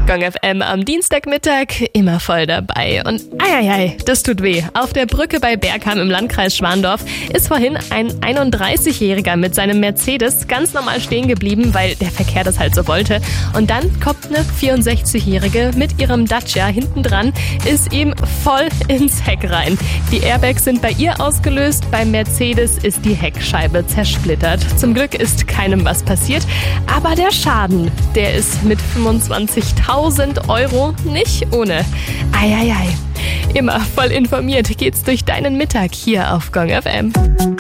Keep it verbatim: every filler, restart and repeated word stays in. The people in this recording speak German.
Gong F M am Dienstagmittag immer voll dabei. Und eieiei, das tut weh. Auf der Brücke bei Bergham im Landkreis Schwandorf ist vorhin ein einunddreißigjähriger mit seinem Mercedes ganz normal stehen geblieben, weil der Verkehr das halt so wollte. Und dann kommt eine vierundsechzigjährige mit ihrem Dacia hinten dran, ist ihm voll ins Heck rein. Die Airbags sind bei ihr ausgelöst, beim Mercedes ist die Heckscheibe zersplittert. Zum Glück ist keinem was passiert, aber der Schaden, der ist mit fünfundzwanzigtausend Euro nicht ohne. Eieiei. Immer voll informiert geht's durch deinen Mittag hier auf Gong F M.